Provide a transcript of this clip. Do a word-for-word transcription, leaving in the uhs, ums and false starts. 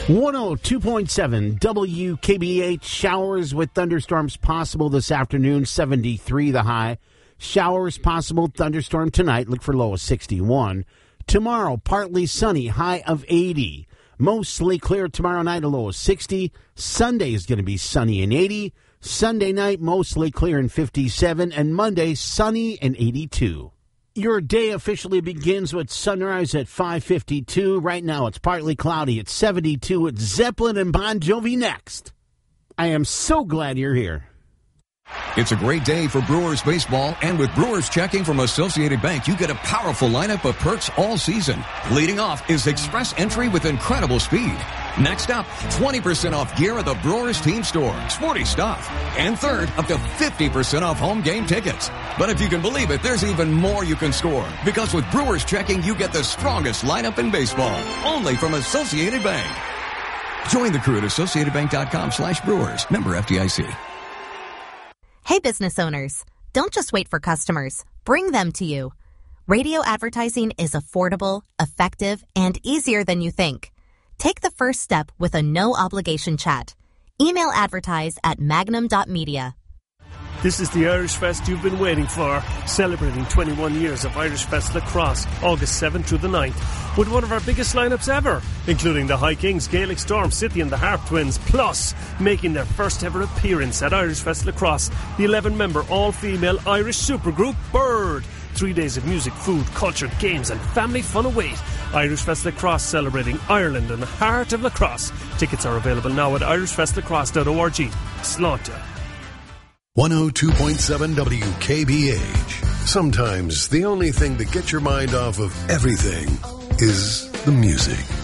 one oh two point seven W K B H. Showers with thunderstorms possible this afternoon. seventy-three the high. Showers possible. Thunderstorm tonight. Look for low of sixty-one. Tomorrow, partly sunny. High of eighty. Mostly clear tomorrow night. A low of sixty. Sunday is going to be sunny and eighty. Sunday night, mostly clear and fifty-seven. And Monday, sunny and eighty-two. Your day officially begins with sunrise at five fifty-two. Right now, it's partly cloudy at seventy-two. It's Zeppelin and Bon Jovi next. I am so glad you're here. It's a great day for Brewers baseball, and with Brewers checking from Associated Bank, you get a powerful lineup of perks all season. Leading off is Express Entry with incredible speed. Next up, twenty percent off gear at the Brewers team store. Sporty stuff. And third, up to fifty percent off home game tickets. But if you can believe it, there's even more you can score. Because with Brewers checking, you get the strongest lineup in baseball. Only from Associated Bank. Join the crew at associatedbank.com slash Brewers. Member F D I C. Hey, business owners, don't just wait for customers. Bring them to you. Radio advertising is affordable, effective, and easier than you think. Take the first step with a no-obligation chat. Email advertise at magnum dot media. This is the Irish Fest you've been waiting for, celebrating twenty-one years of Irish Fest Lacrosse, August seventh through the ninth, with one of our biggest lineups ever, including the High Kings, Gaelic Storm, City and the Harp Twins, plus making their first ever appearance at Irish Fest Lacrosse, the eleven-member all-female Irish supergroup Bird. Three days of music, food, culture, games and family fun await. Irish Fest Lacrosse, celebrating Ireland and the heart of lacrosse. Tickets are available now at irish fest lacrosse dot org. Slaughter. one oh two point seven W K B H. Sometimes the only thing that gets your mind off of everything is the music.